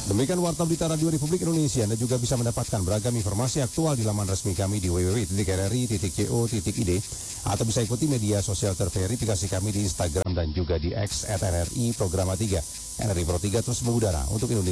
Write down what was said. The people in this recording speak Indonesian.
Demikian Warta Berita Radio Republik Indonesia. Anda juga bisa mendapatkan beragam informasi aktual di laman resmi kami di www.rri.co.id atau bisa ikuti media sosial terverifikasi kami di Instagram dan juga di X @NRI Programa 3. NRI Pro 3 terus mengudara untuk Indonesia.